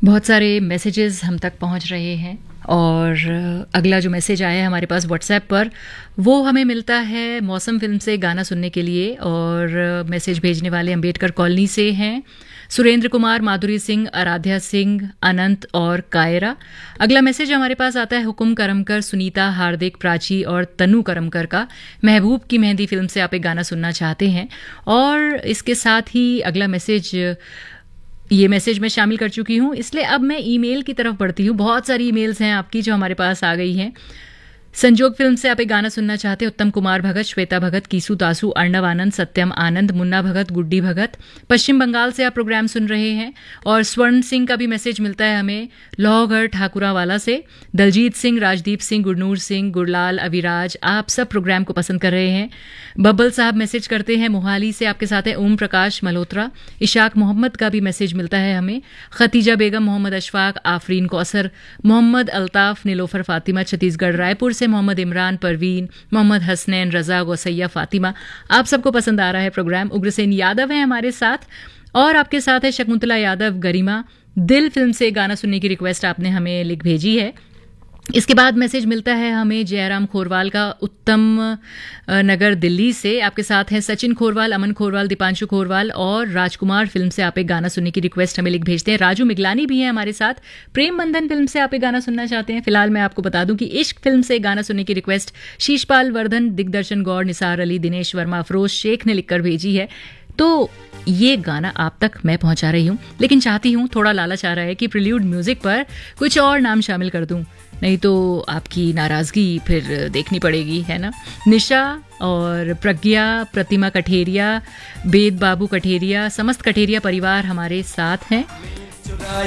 बहुत सारे मैसेजेस हम तक पहुंच रहे हैं और अगला जो मैसेज आया है हमारे पास व्हाट्सएप पर वो हमें मिलता है मौसम फिल्म से गाना सुनने के लिए। और मैसेज भेजने वाले अम्बेडकर कॉलोनी से हैं सुरेंद्र कुमार, माधुरी सिंह, आराध्या सिंह, अनंत और कायरा। अगला मैसेज हमारे पास आता है हुकुम करमकर, सुनीता, हार्दिक, प्राची और तनु करमकर का। महबूब की मेहंदी फिल्म से आप एक गाना सुनना चाहते हैं। और इसके साथ ही अगला मैसेज, ये मैसेज मैं शामिल कर चुकी हूँ, इसलिए अब मैं ईमेल की तरफ बढ़ती हूँ। बहुत सारी ईमेल्स हैं आपकी जो हमारे पास आ गई हैं। संजोग फिल्म से आप एक गाना सुनना चाहते हैं। उत्तम कुमार भगत, श्वेता भगत, कीसू तासू, अर्णव आनंद, सत्यम आनंद, मुन्ना भगत, गुड्डी भगत। पश्चिम बंगाल से आप प्रोग्राम सुन रहे हैं। और स्वर्ण सिंह का भी मैसेज मिलता है हमें लोहगढ़ ठाकुरावाला से। दलजीत सिंह, राजदीप सिंह, गुरनूर सिंह, गुरलाल, अविराज, आप सब प्रोग्राम को पसंद कर रहे हैं। बब्बल साहब मैसेज करते हैं मोहाली से, आपके साथ है ओम प्रकाश मल्होत्रा। इशाक मोहम्मद का भी मैसेज मिलता है हमें। खतीजा बेगम, मोहम्मद अशफाक, आफरीन कौसर, मोहम्मद अल्ताफ, नीलोफर फातिमा छत्तीसगढ़, रायपुर से मोहम्मद इमरान, परवीन, मोहम्मद हसनैन, रजा, गौसैया, फातिमा। आप सबको पसंद आ रहा है प्रोग्राम। उग्रसेन यादव है हमारे साथ और आपके साथ है शकुंतला यादव, गरिमा। दिल फिल्म से गाना सुनने की रिक्वेस्ट आपने हमें लिख भेजी है। इसके बाद मैसेज मिलता है हमें जयराम खोरवाल का, उत्तम नगर दिल्ली से। आपके साथ हैं सचिन खोरवाल, अमन खोरवाल, दीपांशु खोरवाल और राजकुमार फिल्म से आप एक गाना सुनने की रिक्वेस्ट हमें लिख भेजते हैं। राजू मिगलानी भी है हमारे साथ। प्रेम बंधन फिल्म से आप एक गाना सुनना चाहते हैं। फिलहाल मैं आपको बता दूं कि इश्क फिल्म से गाना सुनने की रिक्वेस्ट शीशपाल वर्धन, दिग्दर्शन गौड़, निसार अली, दिनेश वर्मा, अफरोज शेख ने लिखकर भेजी है। तो ये गाना आप तक मैं पहुंचा रही हूं, लेकिन चाहती हूं, थोड़ा लालच आ रहा है कि प्रिल्यूड म्यूजिक पर कुछ और नाम शामिल कर दूं, नहीं तो आपकी नाराजगी फिर देखनी पड़ेगी, है ना। निशा और प्रज्ञा, प्रतिमा कठेरिया, बेद बाबू कठेरिया, समस्त कठेरिया परिवार हमारे साथ हैं।